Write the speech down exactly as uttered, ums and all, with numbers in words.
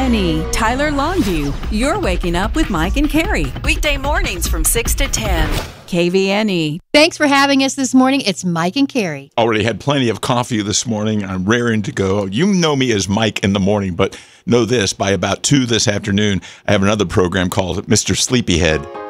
N E, Tyler Longview. You're waking up with Mike and Carrie. Weekday mornings from six to ten. K V N E. Thanks for having us this morning. It's Mike and Carrie. Already had plenty of coffee this morning. I'm raring to go. You know me as Mike in the morning, but know this, by about two this afternoon, I have another program called Mister Sleepyhead.